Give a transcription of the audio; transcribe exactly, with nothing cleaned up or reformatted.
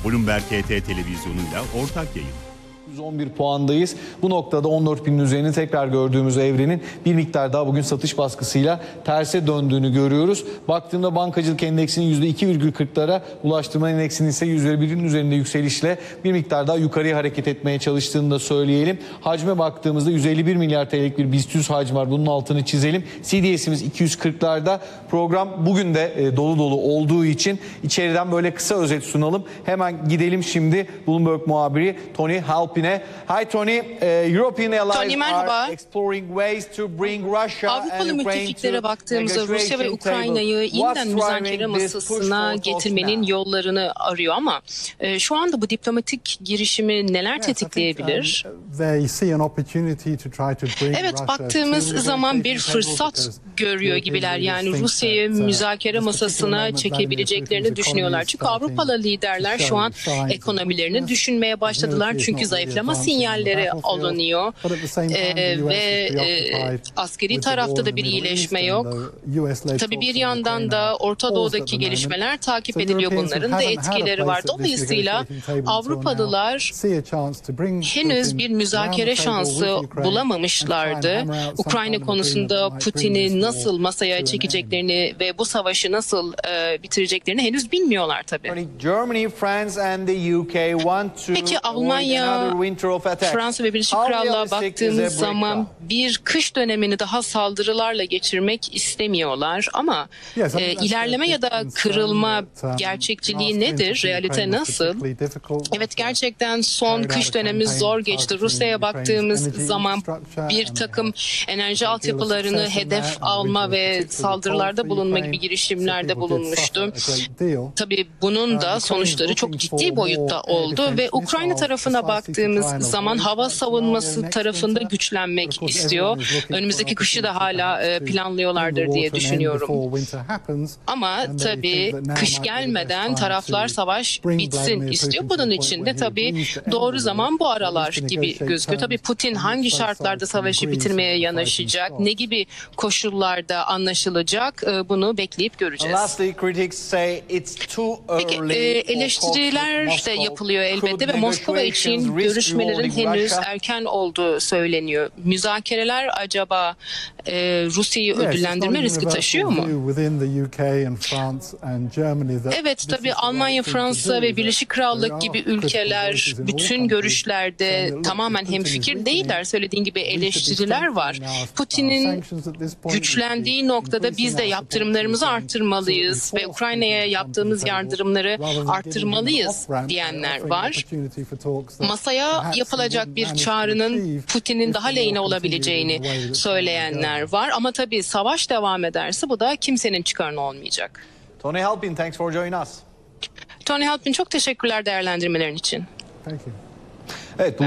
Bloomberg H T televizyonuyla ortak yayın. yüz on bir puandayız. Bu noktada on dört binin üzerini tekrar gördüğümüz evrenin bir miktar daha bugün satış baskısıyla terse döndüğünü görüyoruz. Baktığımda bankacılık endeksinin yüzde iki virgül kırklara, ulaştırma endeksinin ise yüzde birin üzerinde yükselişle bir miktar daha yukarıya hareket etmeye çalıştığını da söyleyelim. Hacme baktığımızda yüz elli bir milyar T L'lik bir BIST yüz hacmi var. Bunun altını çizelim. C D S'imiz iki yüz kırklarda. Program bugün de e, dolu dolu olduğu için içeriden böyle kısa özet sunalım. Hemen gidelim şimdi Bloomberg muhabiri Tony Halpin'e. Hi Tony, uh, European allies are exploring ways to bring Russia and Avrupalı Ukraine müttefiklere to baktığımızda Rusya ve Ukrayna'yı yeniden müzakere masasına getirmenin yollarını arıyor ama e, şu anda bu diplomatik girişimi neler tetikleyebilir? Evet, baktığımız zaman bir fırsat görüyor gibiler. Yani Rusya'yı müzakere masasına çekebileceklerini düşünüyorlar. Çünkü Avrupalı liderler şu an ekonomilerini düşünmeye başladılar. Çünkü zayıflama sinyalleri alınıyor ee, ve e, askeri tarafta da bir iyileşme yok. Tabii bir yandan da Orta Doğu'daki gelişmeler takip ediliyor. Bunların da etkileri var. Dolayısıyla Avrupalılar henüz bir müzakere şansı bulamamışlardı. Ukrayna konusunda Putin'i nasıl masaya çekeceklerini ve bu savaşı nasıl e, bitireceklerini henüz bilmiyorlar tabii. Peki Almanya, Fransa ve Birleşik Krallığa baktığımız zaman bir kış dönemini daha saldırılarla geçirmek istemiyorlar ama e, ilerleme ya da kırılma gerçekçiliği nedir? Realite nasıl? Evet, gerçekten son kış dönemi zor geçti. Rusya'ya baktığımız zaman bir takım enerji altyapılarını hedef alma ve saldırılarda bulunma gibi girişimlerde bulunmuştu. Tabii bunun da sonuçları çok ciddi boyutta oldu ve Ukrayna tarafına baktığımız zaman hava savunması tarafında güçlenmek istiyor. Önümüzdeki kışı da hala planlıyorlardır diye düşünüyorum. Ama tabii kış gelmeden taraflar savaş bitsin istiyor. Bunun için de tabii doğru zaman bu aralar gibi gözüküyor. Tabii Putin hangi şartlarda savaşı bitirmeye yanaşacak, ne gibi koşullarda anlaşılacak, bunu bekleyip göreceğiz. Peki eleştiriler de yapılıyor elbette ve Moskova için görüşmelerin henüz erken olduğu söyleniyor. Müzakereler acaba e, Rusya'yı ödüllendirme riski taşıyor mu? Evet, tabii Almanya, Fransa ve Birleşik Krallık gibi ülkeler bütün görüşlerde tamamen hemfikir değiller. Söylediğin gibi eleştiriler var. Putin'in güçlendiği noktada biz de yaptırımlarımızı arttırmalıyız ve Ukrayna'ya yaptığımız yardımları arttırmalıyız diyenler var. Masaya yapılacak bir çağrının Putin'in daha lehine olabileceğini söyleyenler var. Ama tabii savaş devam ederse bu da kimsenin çıkarına olmayacak. Tony Halpin, thanks for joining us. Tony Halpin, çok teşekkürler değerlendirmelerin için. Evet.